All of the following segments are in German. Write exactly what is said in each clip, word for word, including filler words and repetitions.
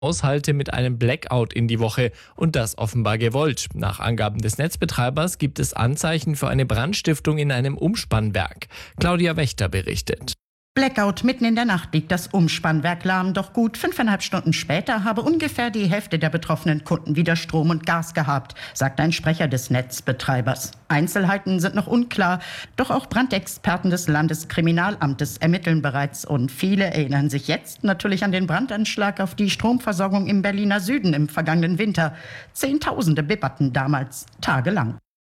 Haushalte mit einem Blackout in die Woche und das offenbar gewollt. Nach Angaben des Netzbetreibers gibt es Anzeichen für eine Brandstiftung in einem Umspannwerk. Claudia Wächter berichtet. Blackout, mitten in der Nacht liegt das Umspannwerk lahm, doch gut fünfeinhalb Stunden später habe ungefähr die Hälfte der betroffenen Kunden wieder Strom und Gas gehabt, sagt ein Sprecher des Netzbetreibers. Einzelheiten sind noch unklar, doch auch Brandexperten des Landeskriminalamtes ermitteln bereits und viele erinnern sich jetzt natürlich an den Brandanschlag auf die Stromversorgung im Berliner Süden im vergangenen Winter. Zehntausende bibberten damals tagelang.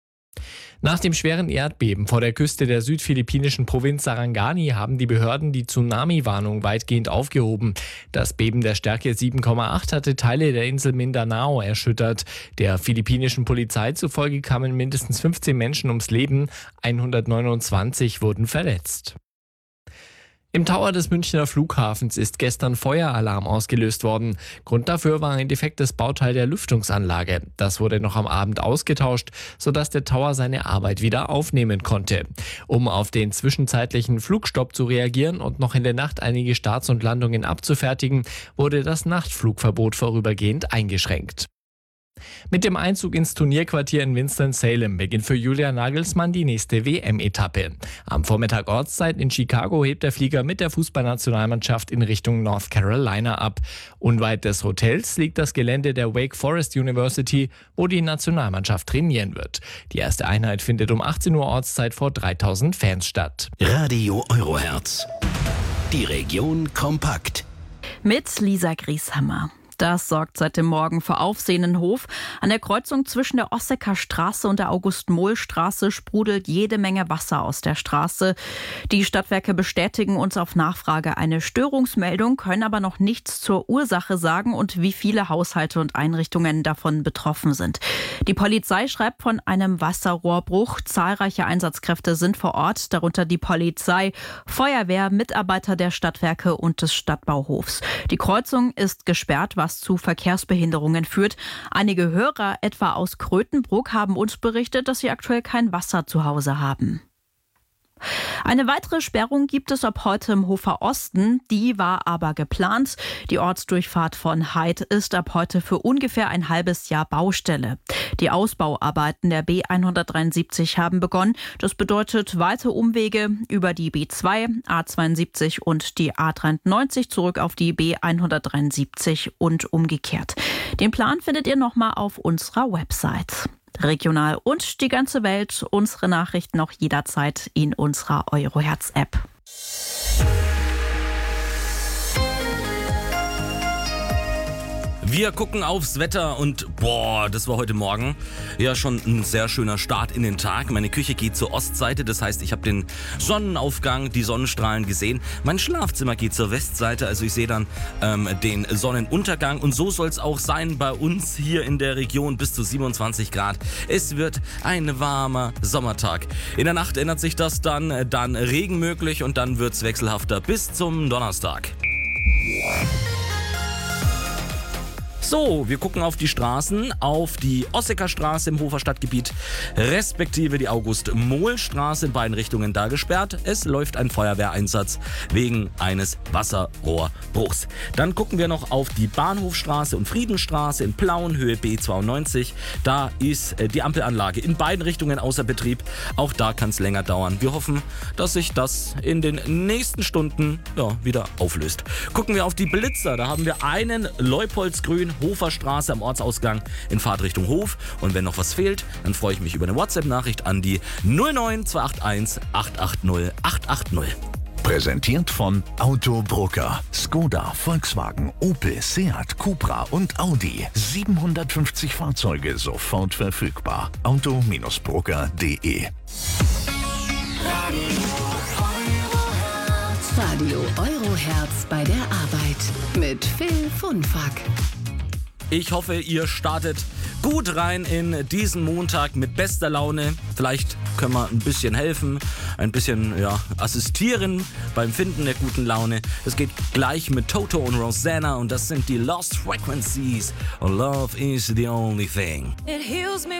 Nach dem schweren Erdbeben vor der Küste der südphilippinischen Provinz Sarangani haben die Behörden die Tsunami-Warnung weitgehend aufgehoben. Das Beben der Stärke sieben Komma acht hatte Teile der Insel Mindanao erschüttert. Der philippinischen Polizei zufolge kamen mindestens fünfzehn Menschen ums Leben, hundertneunundzwanzig wurden verletzt. Im Tower des Münchner Flughafens ist gestern Feueralarm ausgelöst worden. Grund dafür war ein defektes Bauteil der Lüftungsanlage. Das wurde noch am Abend ausgetauscht, sodass der Tower seine Arbeit wieder aufnehmen konnte. Um auf den zwischenzeitlichen Flugstopp zu reagieren und noch in der Nacht einige Starts und Landungen abzufertigen, wurde das Nachtflugverbot vorübergehend eingeschränkt. Mit dem Einzug ins Turnierquartier in Winston-Salem beginnt für Julian Nagelsmann die nächste W M-Etappe. Am Vormittag Ortszeit in Chicago hebt der Flieger mit der Fußballnationalmannschaft in Richtung North Carolina ab. Unweit des Hotels liegt das Gelände der Wake Forest University, wo die Nationalmannschaft trainieren wird. Die erste Einheit findet um achtzehn Uhr Ortszeit vor dreitausend Fans statt. Radio Eurohertz. Die Region kompakt. Mit Lisa Grieshammer. Das sorgt seit dem Morgen für Aufsehen in Hof. An der Kreuzung zwischen der Ossecker Straße und der August-Mohl-Straße sprudelt jede Menge Wasser aus der Straße. Die Stadtwerke bestätigen uns auf Nachfrage eine Störungsmeldung, können aber noch nichts zur Ursache sagen und wie viele Haushalte und Einrichtungen davon betroffen sind. Die Polizei schreibt von einem Wasserrohrbruch. Zahlreiche Einsatzkräfte sind vor Ort, darunter die Polizei, Feuerwehr, Mitarbeiter der Stadtwerke und des Stadtbauhofs. Die Kreuzung ist gesperrt, was zu Verkehrsbehinderungen führt. Einige Hörer, etwa aus Krötenbruck, haben uns berichtet, dass sie aktuell kein Wasser zu Hause haben. Eine weitere Sperrung gibt es ab heute im Hofer Osten, die war aber geplant. Die Ortsdurchfahrt von Heid ist ab heute für ungefähr ein halbes Jahr Baustelle. Die Ausbauarbeiten der B hundertdreiundsiebzig haben begonnen. Das bedeutet weite Umwege über die B zwei, A zweiundsiebzig und die A dreiundneunzig zurück auf die B hundertdreiundsiebzig und umgekehrt. Den Plan findet ihr nochmal auf unserer Website. Regional und die ganze Welt, unsere Nachrichten auch jederzeit in unserer Eurohertz-App. Wir gucken aufs Wetter und boah, das war heute Morgen ja schon ein sehr schöner Start in den Tag. Meine Küche geht zur Ostseite, das heißt, ich habe den Sonnenaufgang, die Sonnenstrahlen gesehen. Mein Schlafzimmer geht zur Westseite, also ich sehe dann ähm, den Sonnenuntergang. Und so soll es auch sein bei uns hier in der Region, bis zu siebenundzwanzig Grad. Es wird ein warmer Sommertag. In der Nacht ändert sich das dann, dann Regen möglich und dann wird es wechselhafter bis zum Donnerstag. So, wir gucken auf die Straßen, auf die Ossecker Straße im Hofer Stadtgebiet, respektive die August-Mohl-Straße in beiden Richtungen da gesperrt. Es läuft ein Feuerwehreinsatz wegen eines Wasserrohrbruchs. Dann gucken wir noch auf die Bahnhofstraße und Friedenstraße in Plauen, Höhe B zweiundneunzig. Da ist die Ampelanlage in beiden Richtungen außer Betrieb. Auch da kann es länger dauern. Wir hoffen, dass sich das in den nächsten Stunden ja, wieder auflöst. Gucken wir auf die Blitzer. Da haben wir einen Leupoldsgrün, Hofer Straße am Ortsausgang in Fahrtrichtung Hof. Und wenn noch was fehlt, dann freue ich mich über eine WhatsApp-Nachricht an die null neun zwei acht eins acht acht null acht acht null. Präsentiert von Autobroker. Skoda, Volkswagen, Opel, Seat, Cupra und Audi. siebenhundertfünfzig Fahrzeuge sofort verfügbar. auto Bindestrich broker punkt de. Radio Eurohertz bei der Arbeit mit Phil Funfack. Ich hoffe, ihr startet gut rein in diesen Montag mit bester Laune. Vielleicht können wir ein bisschen helfen, ein bisschen ja, assistieren beim Finden der guten Laune. Es geht gleich mit Toto und Rosanna und das sind die Lost Frequencies. Love is the only thing. It heals me.